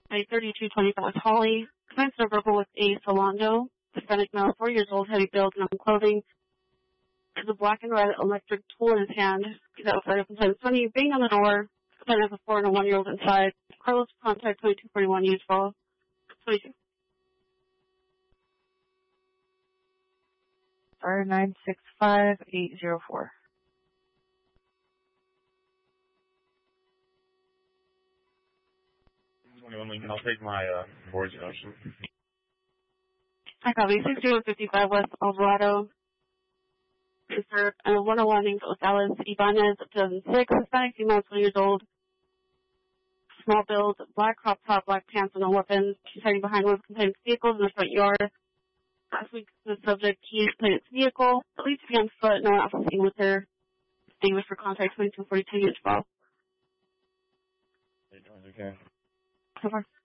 A 3225 West Holly. Commenced a verbal with A. Solando. Hispanic male, 4 years old, heavy build, non clothing. Has a black and red electric tool in his hand. That was right up inside the funny. Bang on the door. Then has a 4 and a 1-year-old inside. Carlos, contact 2241, use follow. 22. 965-804. Lincoln, I'll take my board's option. I copy 6155 West Alvarado. Sir, 101 named Gonzalez Ibanez, 2006, Hispanic female, 20 years old. Small build, black crop top, black pants, and no weapons. She's hiding behind one of the complainant's vehicles in the front yard. Last week, the subject key is complainant's vehicle. At least to be on foot, no one else was seen with her. Distinguished for contact 2242 units 12. Okay. So far.